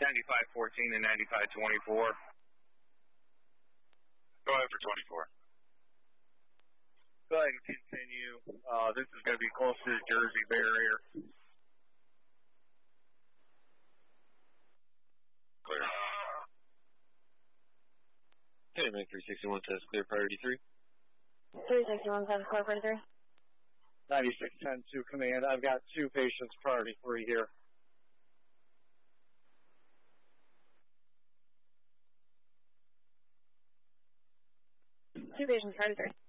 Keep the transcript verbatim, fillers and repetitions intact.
ninety-five fourteen and ninety-five twenty-four. Go ahead for twenty-four. Go ahead and continue. Uh, this is going to be close to the Jersey barrier. Clear. Okay, Mike three sixty-one says clear priority three. three sixty-one says clear priority three. ninety-six ten to command. I've got two patients priority three here. Two patients priority three.